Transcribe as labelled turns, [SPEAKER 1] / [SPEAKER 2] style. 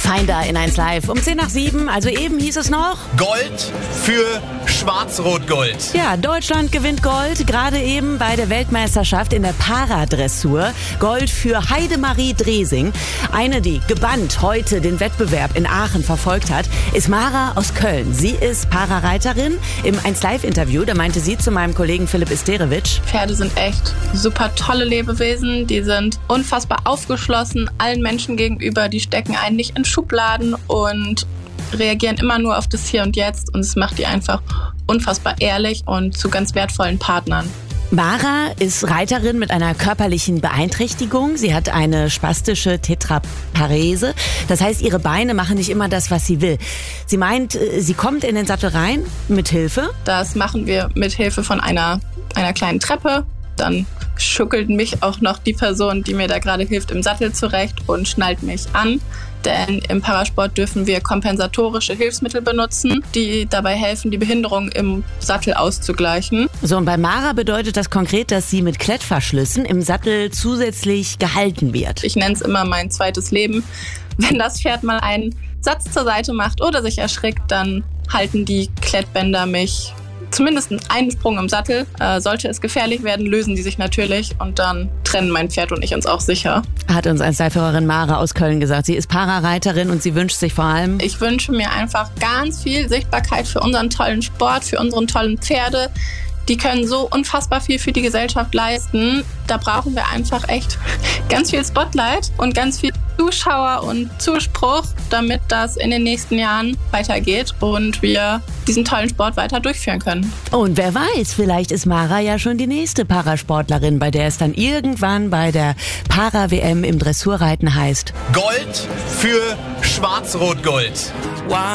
[SPEAKER 1] Fein da in 1 Live. Um 10 nach 7, also eben hieß es noch...
[SPEAKER 2] Gold für Schwarz-Rot-Gold.
[SPEAKER 1] Ja, Deutschland gewinnt Gold, gerade eben bei der Weltmeisterschaft in der Paradressur. Gold für Heidemarie Dresing. Eine, die gebannt heute den Wettbewerb in Aachen verfolgt hat, ist Mara aus Köln. Sie ist Parareiterin. Im 1 Live-Interview, da meinte sie zu meinem Kollegen Philipp Isterewitsch:
[SPEAKER 3] Pferde sind echt super tolle Lebewesen. Die sind unfassbar aufgeschlossen allen Menschen gegenüber. Die stecken einen nicht in Schubladen und reagieren immer nur auf das Hier und Jetzt. Und es macht die einfach unfassbar ehrlich und zu ganz wertvollen Partnern.
[SPEAKER 1] Mara ist Reiterin mit einer körperlichen Beeinträchtigung. Sie hat eine spastische Tetraparese. Das heißt, ihre Beine machen nicht immer das, was sie will. Sie meint, sie kommt in den Sattel rein mit Hilfe.
[SPEAKER 3] Das machen wir mit Hilfe von einer kleinen Treppe. Dann schuckelt mich auch noch die Person, die mir da gerade hilft, im Sattel zurecht und schnallt mich an. Denn im Parasport dürfen wir kompensatorische Hilfsmittel benutzen, die dabei helfen, die Behinderung im Sattel auszugleichen.
[SPEAKER 1] So, und bei Mara bedeutet das konkret, dass sie mit Klettverschlüssen im Sattel zusätzlich gehalten wird.
[SPEAKER 3] Ich nenne es immer mein zweites Leben. Wenn das Pferd mal einen Satz zur Seite macht oder sich erschrickt, dann halten die Klettbänder mich zumindest einen Sprung im Sattel. Sollte es gefährlich werden, lösen die sich natürlich und dann trennen mein Pferd und ich uns auch sicher.
[SPEAKER 1] Hat uns als Live-Hörerin Mara aus Köln gesagt. Sie ist Parareiterin und sie wünscht sich vor allem...
[SPEAKER 3] Ich wünsche mir einfach ganz viel Sichtbarkeit für unseren tollen Sport, für unsere tollen Pferde. Die können so unfassbar viel für die Gesellschaft leisten. Da brauchen wir einfach echt ganz viel Spotlight und ganz viel Zuschauer und Zuspruch, damit das in den nächsten Jahren weitergeht und wir diesen tollen Sport weiter durchführen können.
[SPEAKER 1] Und wer weiß, vielleicht ist Mara ja schon die nächste Parasportlerin, bei der es dann irgendwann bei der Para-WM im Dressurreiten heißt:
[SPEAKER 2] Gold für Schwarz-Rot-Gold.